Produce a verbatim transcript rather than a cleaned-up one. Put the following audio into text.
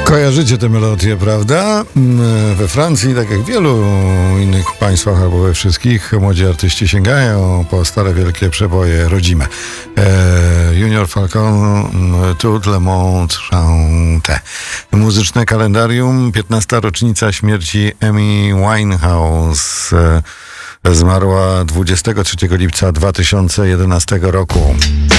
Kojarzycie tę melodię, prawda? We Francji, tak jak w wielu innych państwach, albo we wszystkich, młodzi artyści sięgają po stare, wielkie przeboje rodzime. E, Junior Falcon, Tout le monde chante. Muzyczne kalendarium, piętnasta rocznica śmierci Amy Winehouse. E, zmarła dwudziestego trzeciego lipca dwa tysiące jedenastego roku.